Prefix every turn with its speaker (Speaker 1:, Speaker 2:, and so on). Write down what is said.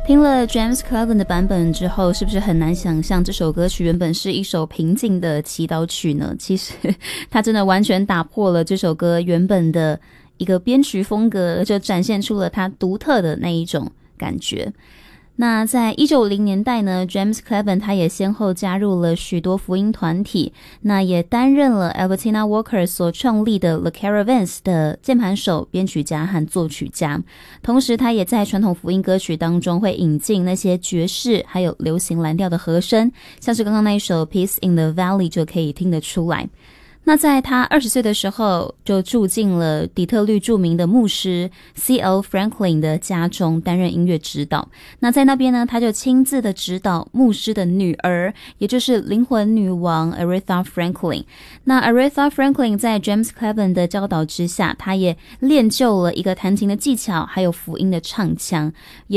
Speaker 1: 听了 James Cleveland 的版本之后，是不是很难想象这首歌曲原本是一首平静的祈祷曲呢？其实它真的完全打破了这首歌原本的一个编曲风格，就展现出了它独特的那一种感觉。那在1950年代呢 James Cleveland 他也先后加入了许多福音团体，那也担任了 Albertina Walker 所创立的 The Caravans 的键盘手、编曲家和作曲家。同时他也在传统福音歌曲当中会引进那些爵士还有流行蓝调的和声，像是刚刚那一首 Peace in the Valley 就可以听得出来。那在他20岁的时候就住进了底特律著名的牧师 C.L. Franklin 的家中担任音乐指导。那在那边呢，他就亲自的指导牧师的女儿，也就是灵魂女王 Aretha Franklin。 那 Aretha Franklin 在 James Cleveland 的教导之下，他也练就了一个弹琴的技巧还有福音的唱腔，